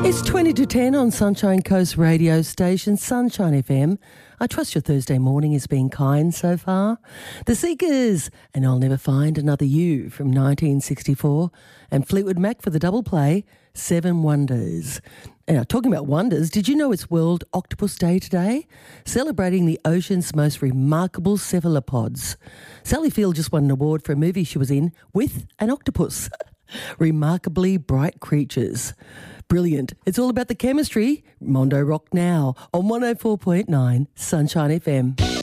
It's 20 to 10 on Sunshine Coast radio station, Sunshine FM. I trust your Thursday morning has been kind so far. The Seekers and I'll Never Find Another You from 1964 and Fleetwood Mac for the double play, Seven Wonders. Now, talking about wonders, did you know it's World Octopus Day today? Celebrating the ocean's most remarkable cephalopods. Sally Field just won an award for a movie she was in with an octopus. Remarkably bright creatures. Brilliant. It's all about the chemistry. Mondo Rock now on 104.9 Sunshine FM.